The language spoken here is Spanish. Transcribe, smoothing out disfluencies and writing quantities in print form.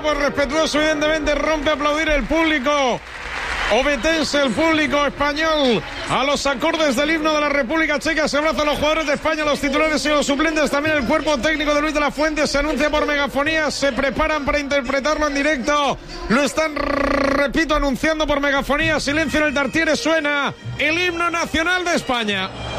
pues respetuoso, evidentemente, rompe a aplaudir el público obetense, el público español, a los acordes del himno de la República Checa. Se abrazan los jugadores de España, los titulares y los suplentes. También el cuerpo técnico de Luis de la Fuente se anuncia por megafonía. Se preparan para interpretarlo en directo. Lo están, repito, anunciando por megafonía. Silencio en el Tartiere, suena el himno nacional de España.